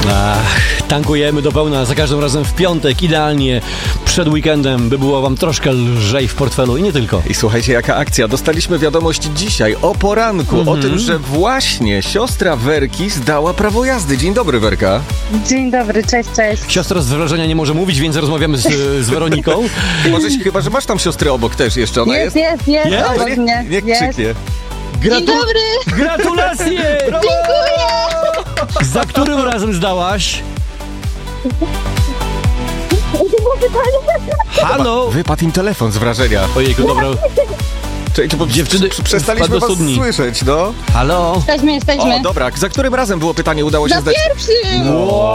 Tankujemy do pełna za każdym razem w piątek, idealnie przed weekendem, by było wam troszkę lżej w portfelu i nie tylko. I słuchajcie, jaka akcja. Dostaliśmy wiadomość dzisiaj o poranku o tym, że właśnie siostra Werki zdała prawo jazdy. Dzień dobry, Werka. Dzień dobry, cześć. Siostra z wrażenia nie może mówić, więc rozmawiamy z Weroniką. Chyba, że masz tam siostrę obok też jeszcze. Ona jest? Jest, obok mnie. Niech krzyknie. Dzień dobry! Gratulacje! Dziękuję! Za którym razem zdałaś? Halo? Wypadł im telefon z wrażenia. Ojejku, dobra. Czekajcie, bo Dziewczyny, przestaliśmy wpadł do was studni. słyszeć, no. Halo? Jesteśmy. O, dobra. Za którym razem było pytanie, udało się Za zdać? pierwszym!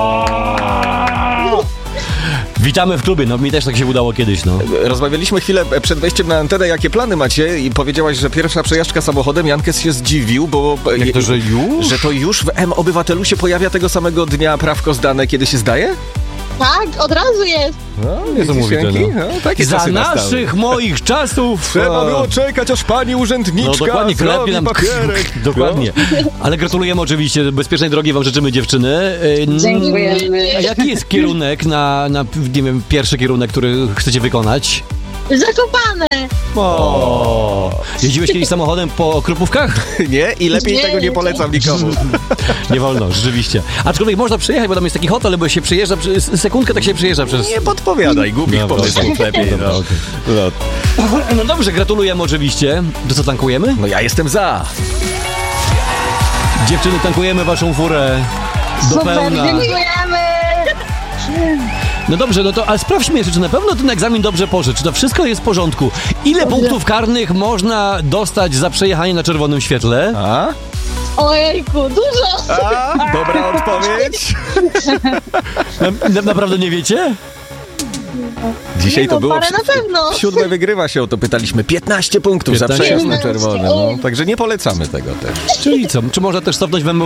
Witamy w klubie, no mi też tak się udało kiedyś, no. Rozmawialiśmy chwilę przed wejściem na antenę, jakie plany macie i powiedziałaś, że pierwsza przejażdżka samochodem. Jankes się zdziwił, bo... Jak to, że już? Że to już w M-Obywatelu się pojawia tego samego dnia prawko zdane, kiedy się zdaje? Tak, od razu jest. No, Niesamowite, Janki? no. Takie Za czasy nastały. naszych, moich czasów... Trzeba było czekać, aż pani urzędniczka No dokładnie, zrobi klepnie nam papierek. dokładnie. Ale gratulujemy oczywiście, bezpiecznej drogi wam życzymy, dziewczyny. Dziękujemy. A jaki jest kierunek na nie wiem, pierwszy kierunek, który chcecie wykonać? Zakopane. Jeździłeś kiedyś samochodem po Krupówkach? Nie? I lepiej Nie, tego nie polecam nikomu. Nie wolno, rzeczywiście. Aczkolwiek można przejechać, bo tam jest taki hotel, bo się przejeżdża, sekundkę tak się przejeżdża przez... Nie podpowiadaj głupich Dobra, pomysłów lepiej. dobra, No. okej. No dobrze, gratulujemy oczywiście. To co, tankujemy? No ja jestem za. Dziewczyny, tankujemy waszą furę do Super, pełna. dziękujemy. No dobrze, no to ale sprawdźmy jeszcze, czy na pewno ten egzamin dobrze poszedł, czy to wszystko jest w porządku. Ile punktów karnych można dostać za przejechanie na czerwonym świetle? A? Ojejku, dużo. Dobra odpowiedź. Naprawdę nie wiecie? Dzisiaj to było... Parę na pewno. W siódme wygrywa się, o to pytaliśmy. 15 punktów za 15. przejazd na czerwone. No. Oj. Także nie polecamy tego też. Czyli co, czy można też cofnąć w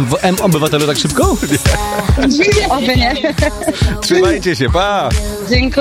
M-Obywatelu tak szybko? Oby nie. Trzymajcie się, pa! Dziękuję.